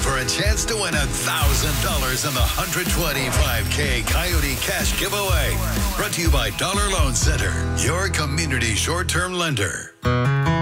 for a chance to win $1,000 in the 125K Coyote Cash Giveaway. Brought to you by Dollar Loan Center, your community short-term lender.